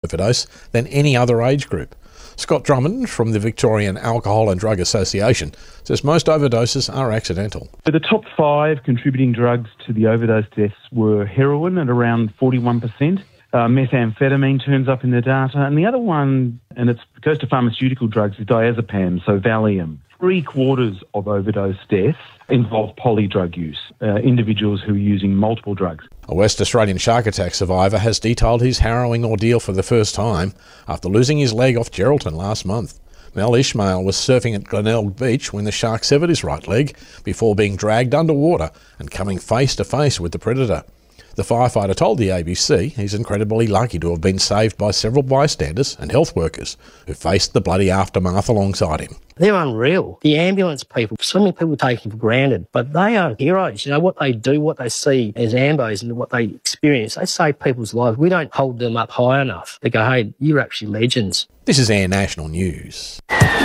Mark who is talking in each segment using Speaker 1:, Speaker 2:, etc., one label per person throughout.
Speaker 1: overdose than any other age group. Scott Drummond from the Victorian Alcohol and Drug Association says most overdoses are accidental.
Speaker 2: The top 5 contributing drugs to the overdose deaths were heroin at around 41%. Methamphetamine turns up in the data. And the other one, and it goes to pharmaceutical drugs, is diazepam, so Valium. 3/4 of overdose deaths involve polydrug use, individuals who are using multiple drugs.
Speaker 1: A West Australian shark attack survivor has detailed his harrowing ordeal for the first time after losing his leg off Geraldton last month. Mel Ishmael was surfing at Glenelg Beach when the shark severed his right leg before being dragged underwater and coming face to face with the predator. The firefighter told the ABC he's incredibly lucky to have been saved by several bystanders and health workers who faced the bloody aftermath alongside him.
Speaker 3: They're unreal. The ambulance people, so many people take them for granted, but they are heroes. You know, what they do, what they see as ambos and what they experience, they save people's lives. We don't hold them up high enough. They go, hey, you're actually legends.
Speaker 1: This is Air National News.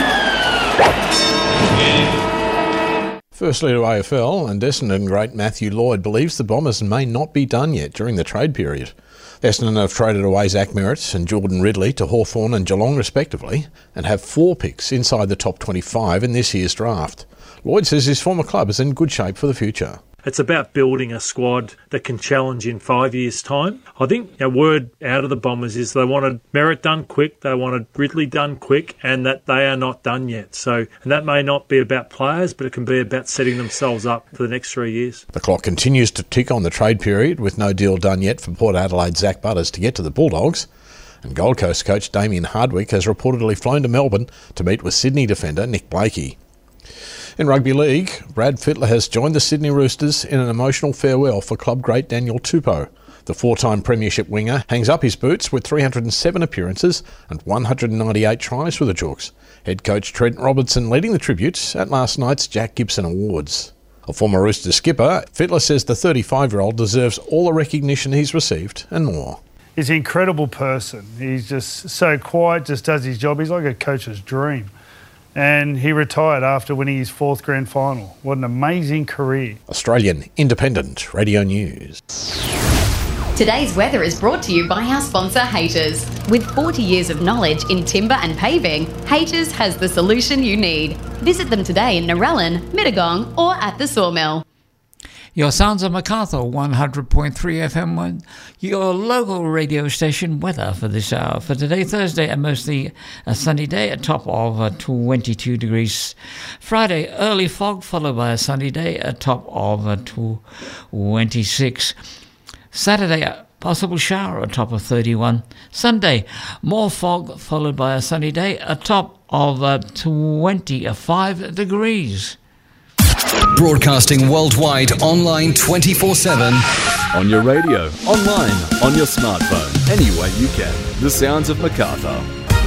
Speaker 1: Firstly to AFL, and Essendon great Matthew Lloyd believes the Bombers may not be done yet during the trade period. Essendon have traded away Zach Merritt and Jordan Ridley to Hawthorn and Geelong respectively, and have 4 picks inside the top 25 in this year's draft. Lloyd says his former club is in good shape for the future.
Speaker 4: It's about building a squad that can challenge in 5 years' time. I think a word out of the Bombers is they wanted Merritt done quick, they wanted Ridley done quick, and that they are not done yet. So, and that may not be about players, but it can be about setting themselves up for the next 3 years.
Speaker 1: The clock continues to tick on the trade period with no deal done yet for Port Adelaide's Zach Butters to get to the Bulldogs. And Gold Coast coach Damien Hardwick has reportedly flown to Melbourne to meet with Sydney defender Nick Blakey. In rugby league, Brad Fittler has joined the Sydney Roosters in an emotional farewell for club great Daniel Tupou. The 4-time premiership winger hangs up his boots with 307 appearances and 198 tries for the Chooks. Head coach Trent Robertson leading the tributes at last night's Jack Gibson Awards. A former Rooster skipper, Fittler says the 35-year-old deserves all the recognition he's received and more.
Speaker 5: He's an incredible person. He's just so quiet, just does his job. He's like a coach's dream. And he retired after winning his 4th grand final. What an amazing career.
Speaker 1: Australian Independent Radio News.
Speaker 6: Today's weather is brought to you by our sponsor, Haters. With 40 years of knowledge in timber and paving, Haters has the solution you need. Visit them today in Narellan, Mittagong or at the Sawmill.
Speaker 7: Your Sounds of Macarthur, 100.3 FM1, your local radio station weather for this hour. For today, Thursday, a mostly a sunny day, a top of 22 degrees. Friday, early fog, followed by a sunny day, a top of 26. Saturday, a possible shower, a top of 31. Sunday, more fog, followed by a sunny day, a top of 25 degrees.
Speaker 8: Broadcasting worldwide, online 24/7.
Speaker 9: On your radio, online, on your smartphone, any way you can. The Sounds of Macarthur.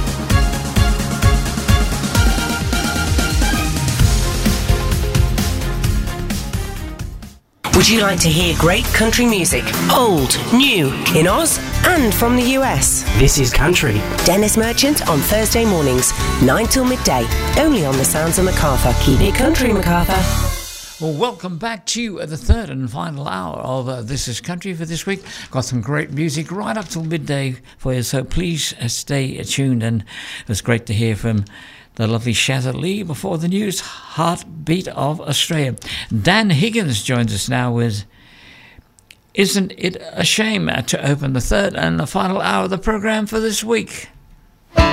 Speaker 10: Would you like to hear great country music? Old, new, in Oz and from the US. This is Country. Dennis Merchant on Thursday mornings, 9 till midday. Only on the Sounds of Macarthur. Keep it country, Macarthur.
Speaker 7: Well, welcome back to the third and final hour of This is Country for this week. Got some great music right up till midday for you, so please stay tuned. And it was great to hear from the lovely Shazza Lee before the news, Heartbeat of Australia. Dan Higgins joins us now with Isn't It a Shame to open the third and the final hour of the programme for this week.